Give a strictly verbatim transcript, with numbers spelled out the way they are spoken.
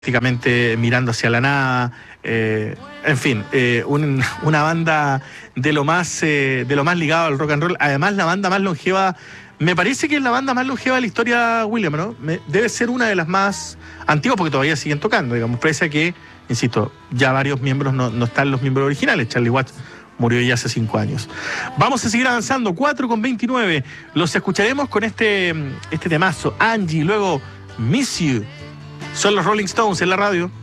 prácticamente mirando hacia la nada, eh, en fin, eh, un, una banda de lo más eh, de lo más ligado al rock and roll. Además, la banda más longeva, me parece que es la banda más longeva de la historia, William, ¿no? Me, debe ser una de las más antiguas porque todavía siguen tocando, digamos, pese a que, insisto, ya varios miembros no, no están los miembros originales. Charlie Watts murió ya hace cinco años. Vamos a seguir avanzando, cuatro con veintinueve. Los escucharemos con este, este temazo, Angie, luego Miss You. Son los Rolling Stones en la radio.